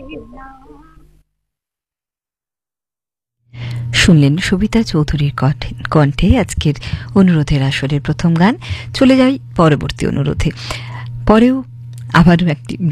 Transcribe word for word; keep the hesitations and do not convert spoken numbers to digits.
শুনলেন সবিতা চৌধুরীর কণ্ঠে আজকের অনুরোধের আসরের প্রথম গান। চলে যাই পরবর্তী অনুরোধে। পরেও আবারও একটি